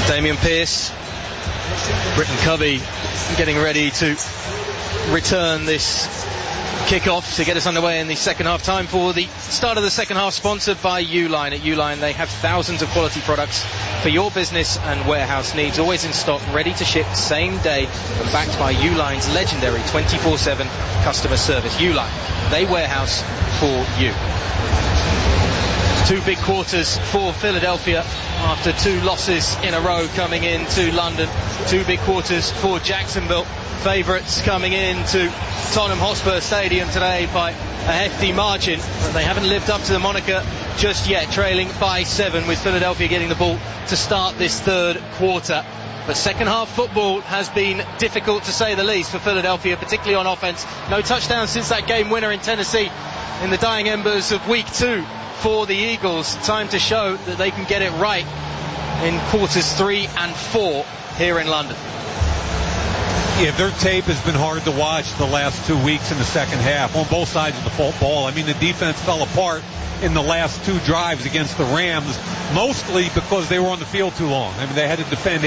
Damian Pearce, Britton Covey getting ready to return this kick-off to get us underway in the second half. Time for the start of the second half, sponsored by Uline. At Uline they have thousands of quality products for your business and warehouse needs, always in stock, ready to ship same day, and backed by Uline's legendary 24/7 customer service. Uline, they warehouse for you. 2 big quarters for Philadelphia after 2 losses in a row coming into London. 2 big quarters for Jacksonville, favourites coming into Tottenham Hotspur Stadium today by a hefty margin, but they haven't lived up to the moniker just yet, trailing by 7, with Philadelphia getting the ball to start this third quarter. But second half football has been difficult to say the least for Philadelphia, particularly on offence. No touchdowns since that game winner in Tennessee in the dying embers of week 2 for the Eagles. Time to show that they can get it right in quarters 3 and 4 here in London. Yeah, their tape has been hard to watch the last 2 weeks in the second half on both sides of the ball. I mean, the defense fell apart in the last 2 drives against the Rams, mostly because they were on the field too long. I mean, they had to defend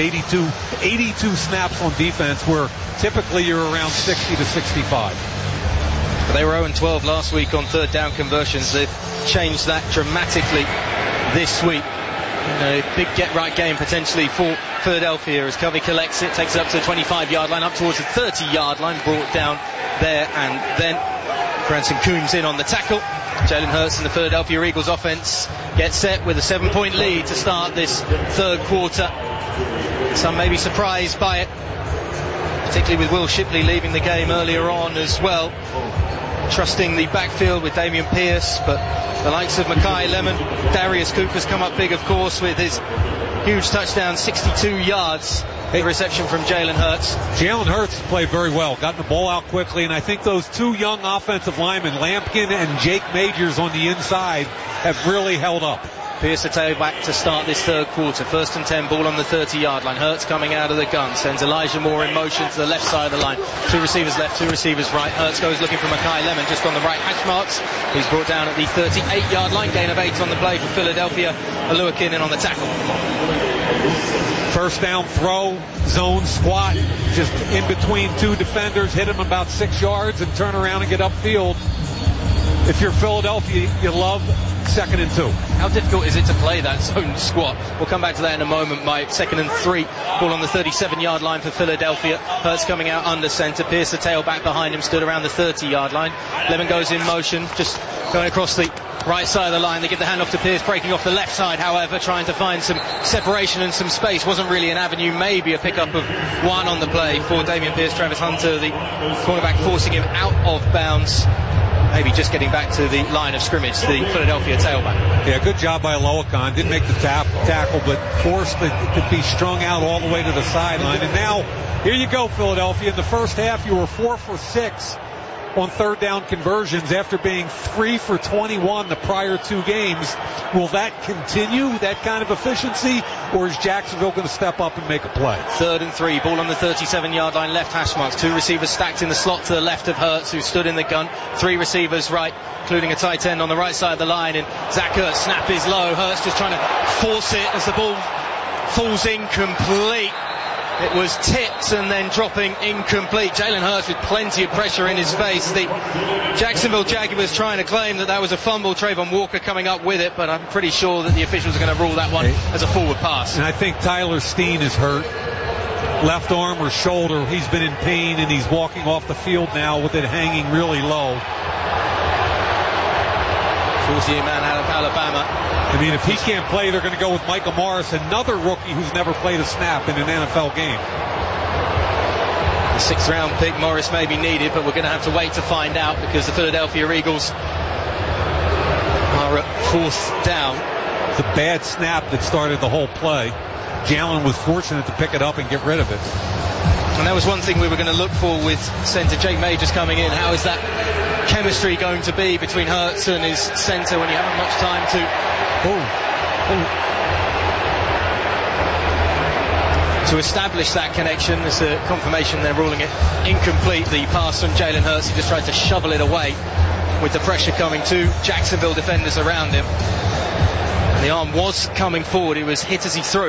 82 snaps on defense, where typically you're around 60 to 65. But they were 0-12 last week on third down conversions. They've changed that dramatically this week. A big get-right game potentially for Philadelphia as Covey collects it, takes it up to the 25-yard line, up towards the 30-yard line, brought down there and then. Branson Coombs in on the tackle. Jalen Hurts and the Philadelphia Eagles offense get set with a 7-point lead to start this third quarter. Some may be surprised by it, particularly with Will Shipley leaving the game earlier on as well. Trusting the backfield with Damian Pearce, but the likes of Makai Lemon, Darius Cooper's come up big, of course, with his huge touchdown, 62 yards. Big reception from Jalen Hurts. Jalen Hurts played very well, got the ball out quickly, and I think those 2 young offensive linemen, Lampkin and Jake Majors on the inside, have really held up. Pierce the tailback to start this third quarter. 1st and 10, ball on the 30-yard line. Hurts coming out of the gun, sends Elijah Moore in motion to the left side of the line. 2 receivers left, 2 receivers right. Hurts goes looking for Makai Lemon just on the right hash marks. He's brought down at the 38-yard line. Gain of 8 on the play for Philadelphia. Aluakin in on the tackle. First down throw, zone squat, just in between 2 defenders, hit him about 6 yards and turn around and get upfield. If you're Philadelphia, you love 2nd and 2. How difficult is it to play that zone squat? We'll come back to that in a moment, Mike. 2nd and 3, ball on the 37-yard line for Philadelphia. Hurts coming out under center. Pierce, the tailback behind him, stood around the 30-yard line. Lemon goes in motion, just going across the right side of the line. They give the handoff to Pierce, breaking off the left side, however, trying to find some separation and some space. Wasn't really an avenue, maybe a pickup of 1 on the play for Damian Pierce. Travis Hunter, the cornerback, forcing him out of bounds. Maybe just getting back to the line of scrimmage, the Philadelphia tailback. Yeah, good job by Aloakan. Didn't make the tackle, but forced it to be strung out all the way to the sideline. And now, here you go, Philadelphia. In the first half, you were 4 for 6 on third down conversions after being 3 for 21 the prior 2 games. Will that continue, that kind of efficiency, or is Jacksonville going to step up and make a play? 3rd and 3, ball on the 37-yard line, left hash marks. 2 receivers stacked in the slot to the left of Hurts, who stood in the gun. 3 receivers right, including a tight end on the right side of the line. And Zach Ertz, snap is low. Hurts just trying to force it as the ball falls incomplete. It was tipped and then dropping incomplete. Jalen Hurts with plenty of pressure in his face. The Jacksonville Jaguars trying to claim that was a fumble. Trayvon Walker coming up with it, but I'm pretty sure that the officials are going to rule that one as a forward pass. And I think Tyler Steen is hurt. Left arm or shoulder. He's been in pain, and he's walking off the field now with it hanging really low. 48-man out of Alabama. I mean, if he can't play, they're going to go with Michael Morris, another rookie who's never played a snap in an NFL game. The 6th round pick, Morris, may be needed, but we're going to have to wait to find out, because the Philadelphia Eagles are at 4th down. It's a bad snap that started the whole play. Jalen was fortunate to pick it up and get rid of it. And that was one thing we were going to look for with center Jake Majors coming in. How is that chemistry going to be between Hurts and his center when you haven't much time to establish that connection? There's a confirmation they're ruling it incomplete. The pass from Jalen Hurts, he just tried to shovel it away with the pressure coming to Jacksonville defenders around him. And the arm was coming forward. It was hit as he threw.